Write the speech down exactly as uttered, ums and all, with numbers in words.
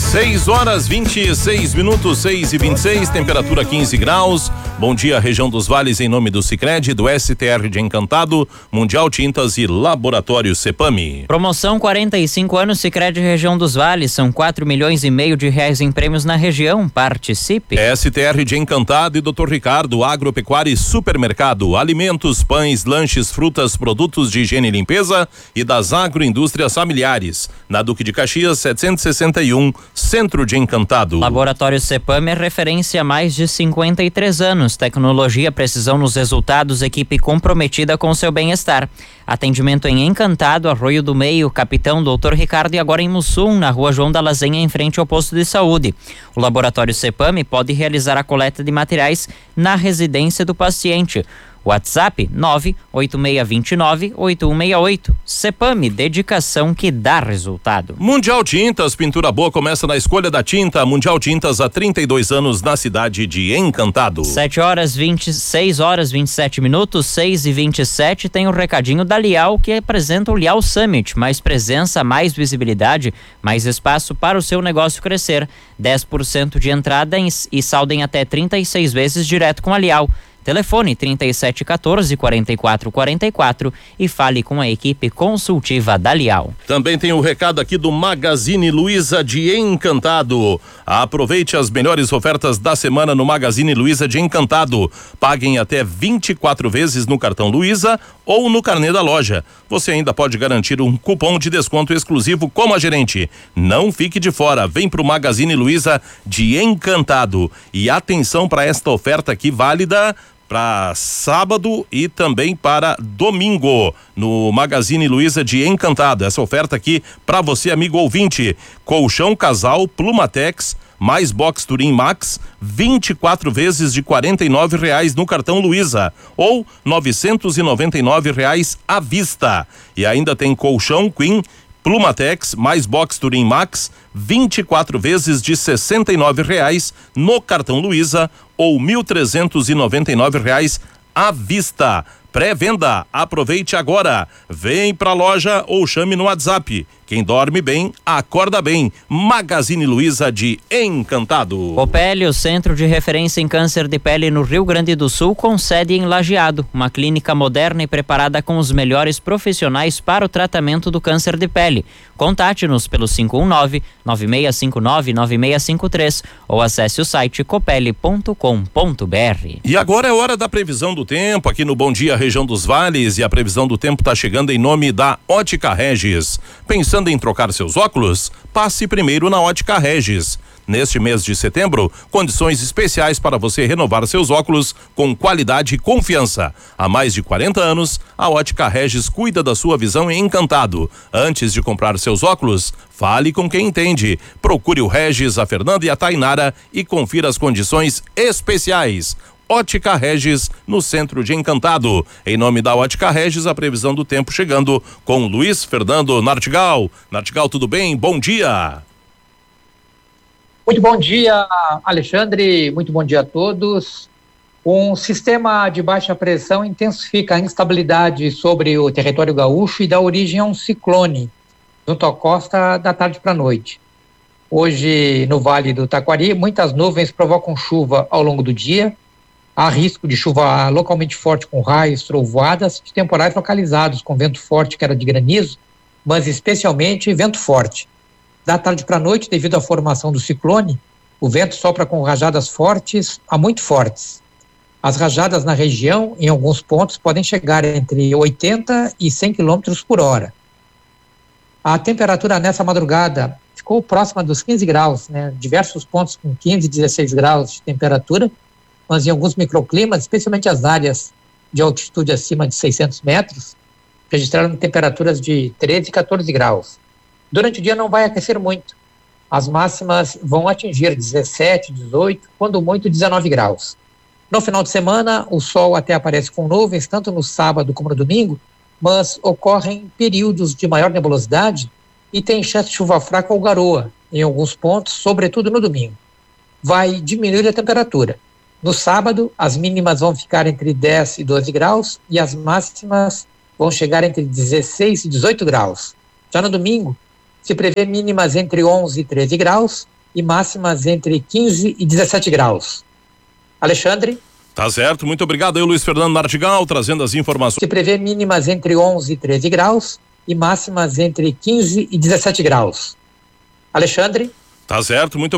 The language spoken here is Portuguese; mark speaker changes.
Speaker 1: seis horas vinte e seis minutos, seis e vinte e seis, temperatura quinze graus. Bom dia, região dos vales, em nome do Sicredi, do S T R de Encantado, Mundial Tintas e Laboratório Cepami.
Speaker 2: Promoção quarenta e cinco anos Sicredi região dos vales, são quatro milhões e meio de reais em prêmios na região. Participe.
Speaker 1: S T R de Encantado e doutor Ricardo, agropecuária e supermercado, alimentos, pães, lanches, frutas, produtos de higiene e limpeza e das agroindústrias familiares. Na Duque de Caxias, setecentos e sessenta e um, Centro de Encantado.
Speaker 2: Laboratório Cepami é referência há mais de cinquenta e três anos. Tecnologia, precisão nos resultados, equipe comprometida com seu bem-estar. Atendimento em Encantado, Arroio do Meio, Capitão doutor Ricardo e agora em Mussum, na Rua João da Lazenha, em frente ao posto de saúde. O Laboratório Cepami pode realizar a coleta de materiais na residência do paciente. WhatsApp nove oito seis dois nove oito um seis oito. Cepami, dedicação que dá resultado.
Speaker 1: Mundial Tintas, pintura boa começa na escolha da tinta. Mundial Tintas há trinta e dois anos na cidade de Encantado.
Speaker 2: sete horas vinte, seis horas vinte e sete minutos, seis e vinte e sete. Tem o um recadinho da Lial que apresenta o Lial Summit. Mais presença, mais visibilidade, mais espaço para o seu negócio crescer. dez por cento de entrada em, e saldo em até trinta e seis vezes direto com a Lial. Telefone trinta e sete quatorze, quarenta e quatro quarenta e quatro e fale com a equipe consultiva da Lial.
Speaker 1: Também tem o recado aqui do Magazine Luiza de Encantado. Aproveite as melhores ofertas da semana no Magazine Luiza de Encantado. Paguem até vinte e quatro vezes no cartão Luiza ou no carnê da loja. Você ainda pode garantir um cupom de desconto exclusivo como a gerente. Não fique de fora, vem pro Magazine Luiza de Encantado. E atenção para esta oferta aqui válida para sábado e também para domingo no Magazine Luiza de Encantado. Essa oferta aqui para você, amigo ouvinte: colchão casal Plumatex mais box Turim Max, vinte e quatro vezes de quarenta e nove reais no cartão Luiza ou novecentos e noventa e nove reais à vista. E ainda tem colchão Queen Plumatex mais box Turim Max, vinte e quatro vezes de sessenta e nove reais no cartão Luiza ou mil trezentos e noventa e nove reais à vista. Pré-venda, aproveite agora. Vem pra loja ou chame no WhatsApp. Quem dorme bem, acorda bem. Magazine Luiza de Encantado.
Speaker 2: Copele, o centro de referência em câncer de pele no Rio Grande do Sul, com sede em Lajeado. Uma clínica moderna e preparada com os melhores profissionais para o tratamento do câncer de pele. Contate-nos pelo cinco um nove, nove seis cinco nove, nove seis cinco três ou acesse o site copele ponto com ponto b r.
Speaker 1: E agora é hora da previsão do tempo aqui no Bom Dia Região dos Vales, e a previsão do tempo está chegando em nome da Ótica Regis. Pensando em trocar seus óculos? Passe primeiro na Ótica Regis. Neste mês de setembro, condições especiais para você renovar seus óculos com qualidade e confiança. Há mais de quarenta anos, a Ótica Regis cuida da sua visão em Encantado. Antes de comprar seus óculos, fale com quem entende. Procure o Regis, a Fernanda e a Tainara e confira as condições especiais. Ótica Regis, no centro de Encantado. Em nome da Ótica Regis, a previsão do tempo chegando com Luiz Fernando Nartigal. Nartigal, tudo bem? Bom dia.
Speaker 3: Muito bom dia, Alexandre. Muito bom dia a todos. Um sistema de baixa pressão intensifica a instabilidade sobre o território gaúcho e dá origem a um ciclone junto à costa da tarde para a noite. Hoje, no Vale do Taquari, muitas nuvens provocam chuva ao longo do dia. Há risco de chuva localmente forte com raios, trovoadas, de temporais localizados com vento forte, queda de granizo, mas especialmente vento forte. Da tarde para a noite, devido à formação do ciclone, o vento sopra com rajadas fortes a muito fortes. As rajadas na região, em alguns pontos, podem chegar entre oitenta e cem quilômetros por hora. A temperatura nessa madrugada ficou próxima dos quinze graus, né? Diversos pontos com quinze, dezesseis graus de temperatura, mas em alguns microclimas, especialmente as áreas de altitude acima de seiscentos metros, registraram temperaturas de treze, quatorze graus. Durante o dia não vai aquecer muito. As máximas vão atingir dezessete, dezoito, quando muito dezenove graus. No final de semana, o sol até aparece com nuvens, tanto no sábado como no domingo, mas ocorrem períodos de maior nebulosidade e tem chance de chuva fraca ou garoa em alguns pontos, sobretudo no domingo. Vai diminuir a temperatura. No sábado, as mínimas vão ficar entre dez e doze graus e as máximas vão chegar entre dezesseis e dezoito graus. Já no domingo, se prevê mínimas entre onze e treze graus e máximas entre quinze e dezessete graus. Alexandre?
Speaker 1: Tá certo, muito obrigado aí, Luiz Fernando Nartigal, trazendo as informações.
Speaker 3: Se prevê mínimas entre onze e treze graus e máximas entre quinze e dezessete graus. Alexandre?
Speaker 1: Tá certo, muito